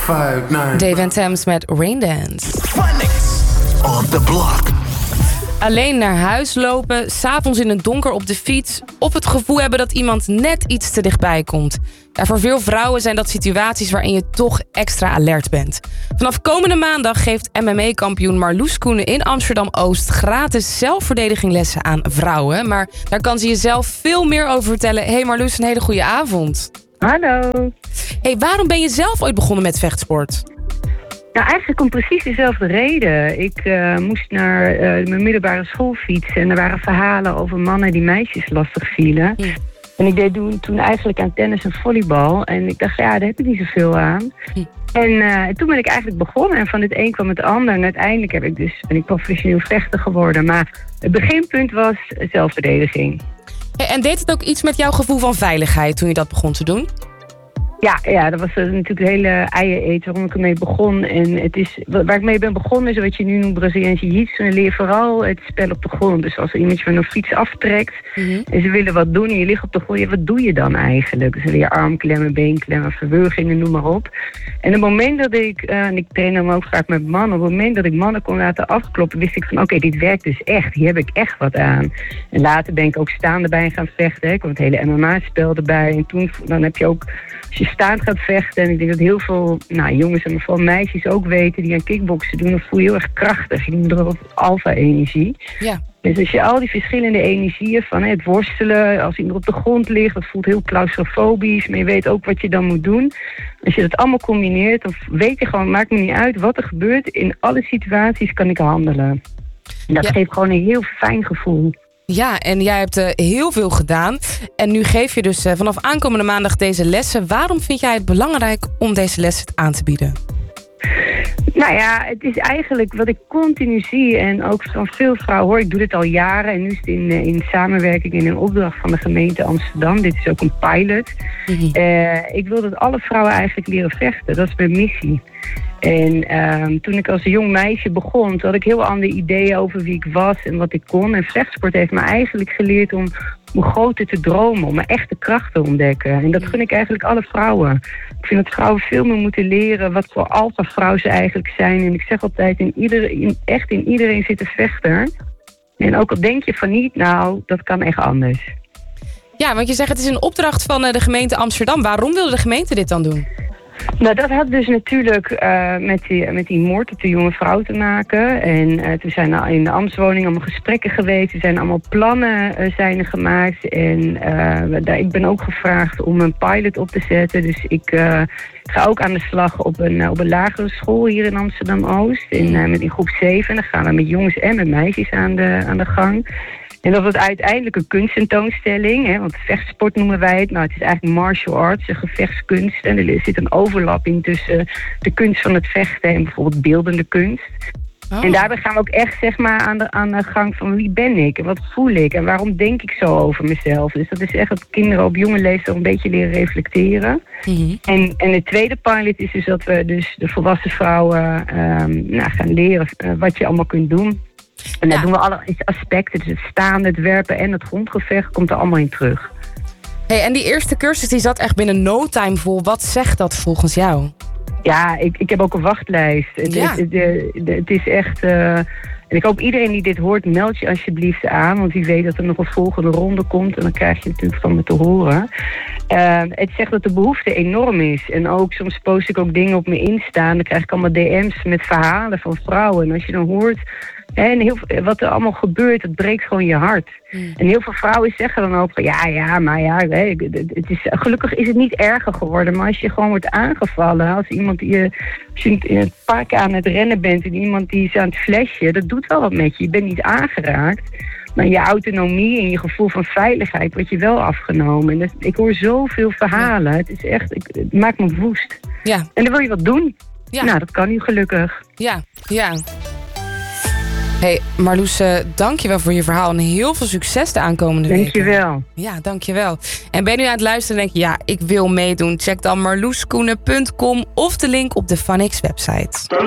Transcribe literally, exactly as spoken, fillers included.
Five, nine. Dave en Thames met Raindance. Phonics on the block. Alleen naar huis lopen, 's avonds in het donker op de fiets, of het gevoel hebben dat iemand net iets te dichtbij komt. Ja, voor veel vrouwen zijn dat situaties waarin je toch extra alert bent. Vanaf komende maandag geeft M M A-kampioen Marloes Koenen in Amsterdam-Oost gratis zelfverdediginglessen aan vrouwen. Maar daar kan ze je zelf veel meer over vertellen. Hey Marloes, een hele goede avond. Hallo. Hey, waarom ben je zelf ooit begonnen met vechtsport? Nou, eigenlijk om precies dezelfde reden. Ik uh, moest naar uh, mijn middelbare school fietsen en er waren verhalen over mannen die meisjes lastig vielen. Hm. En ik deed toen, toen eigenlijk aan tennis en volleybal. En ik dacht, ja, daar heb ik niet zoveel aan. Hm. En uh, toen ben ik eigenlijk begonnen. En van het een kwam het ander. En uiteindelijk heb ik dus, ben ik professioneel vechter geworden. Maar het beginpunt was zelfverdediging. Hey, en deed het ook iets met jouw gevoel van veiligheid toen je dat begon te doen? Ja, ja, dat was uh, natuurlijk de hele eiereet waarom ik ermee begon. En het is, waar ik mee ben begonnen is wat je nu noemt Braziliaans jiu-jitsu. En leer je vooral het spel op de grond. Dus als er iemand je van een fiets aftrekt mm-hmm. en ze willen wat doen en je ligt op de grond, ja, wat doe je dan eigenlijk? Dus dan leer je armklemmen, beenklemmen, verwurgingen, noem maar op. En op het moment dat ik, uh, en ik train dan ook vaak met mannen, op het moment dat ik mannen kon laten afkloppen, wist ik van oké, okay, dit werkt dus echt. Hier heb ik echt wat aan. En later ben ik ook staande bij gaan vechten. Hè. Ik kwam het hele M M A-spel erbij. En toen dan heb je ook, als je staand gaat vechten, en ik denk dat heel veel nou, jongens en vooral meisjes ook weten die aan kickboksen doen, dan voel je heel erg krachtig. Je noemt er ook alpha-energie. Ja. Dus als je al die verschillende energieën van hè, het worstelen, als iemand op de grond ligt, dat voelt heel claustrofobisch, maar je weet ook wat je dan moet doen. Als je dat allemaal combineert, dan weet je gewoon, maakt me niet uit wat er gebeurt. In alle situaties kan ik handelen. En dat ja. geeft gewoon een heel fijn gevoel. Ja, en jij hebt uh, heel veel gedaan. En nu geef je dus uh, vanaf aankomende maandag deze lessen. Waarom vind jij het belangrijk om deze lessen aan te bieden? Nou ja, het is eigenlijk wat ik continu zie en ook van veel vrouwen hoor. Ik doe dit al jaren en nu is het in, in samenwerking in een opdracht van de gemeente Amsterdam. Dit is ook een pilot. Mm-hmm. Uh, ik wil dat alle vrouwen eigenlijk leren vechten. Dat is mijn missie. En uh, toen ik als een jong meisje begon, toen had ik heel andere ideeën over wie ik was en wat ik kon. En vechtsport heeft me eigenlijk geleerd om, om groter te dromen, om mijn echte kracht te ontdekken. En dat gun ik eigenlijk alle vrouwen. Ik vind dat vrouwen veel meer moeten leren wat voor alpha vrouw ze eigenlijk zijn. En ik zeg altijd, in ieder, in, echt in iedereen zit een vechter. En ook al denk je van niet, nou, dat kan echt anders. Ja, want je zegt het is een opdracht van de gemeente Amsterdam. Waarom wilde de gemeente dit dan doen? Nou, dat had dus natuurlijk uh, met, die, met die moord op de jonge vrouw te maken. En uh, toen zijn er in de ambtswoning allemaal gesprekken geweest. Er zijn allemaal plannen uh, zijn er gemaakt. En uh, daar, ik ben ook gevraagd om een pilot op te zetten. Dus ik uh, ga ook aan de slag op een, uh, op een lagere school hier in Amsterdam-Oost. In, uh, met in groep zeven. En dan gaan we met jongens en met meisjes aan de, aan de gang. En dat wordt uiteindelijk een kunsttentoonstelling, hè, want vechtsport noemen wij het. Nou, het is eigenlijk martial arts, een gevechtskunst. En er zit een overlapping tussen de kunst van het vechten en bijvoorbeeld beeldende kunst. Oh. En daarbij gaan we ook echt zeg maar, aan, de, aan de gang van wie ben ik en wat voel ik en waarom denk ik zo over mezelf. Dus dat is echt dat kinderen op jonge leeftijd een beetje leren reflecteren. Mm-hmm. En, en de tweede pilot is dus dat we dus de volwassen vrouwen um, nou, gaan leren uh, wat je allemaal kunt doen. En daar ja. doen we alle aspecten, dus het staan, het werpen en het grondgevecht komt er allemaal in terug. Hey, en die eerste cursus die zat echt binnen no time vol. Wat zegt dat volgens jou? Ja, ik, ik heb ook een wachtlijst. Het, ja. het, het, het, het is echt... Uh, en ik hoop iedereen die dit hoort, meld je alsjeblieft aan. Want wie weet dat er nog een volgende ronde komt. En dan krijg je natuurlijk van me te horen. Uh, het zegt dat de behoefte enorm is. En ook soms post ik ook dingen op me Insta. En dan krijg ik allemaal D M's met verhalen van vrouwen. En als je dan hoort... En heel, wat er allemaal gebeurt, het breekt gewoon je hart. Mm. En heel veel vrouwen zeggen dan ook van ja, ja, maar ja, het is, gelukkig is het niet erger geworden. Maar als je gewoon wordt aangevallen, als iemand die je, als je in het park aan het rennen bent en iemand die is aan het flashen, dat doet wel wat met je. Je bent niet aangeraakt. Maar je autonomie en je gevoel van veiligheid wordt je wel afgenomen. En dat, ik hoor zoveel verhalen. Ja. Het is echt, ik, het maakt me woest. Ja. En dan wil je wat doen. Ja. Nou, dat kan nu gelukkig. Ja, ja. Hey Marloes, uh, dankjewel voor je verhaal en heel veel succes de aankomende weken. Dankjewel. Ja, dankjewel. En ben je nu aan het luisteren en denk je, ja, ik wil meedoen? Check dan marloeskoenen punt com of de link op de Phonics website.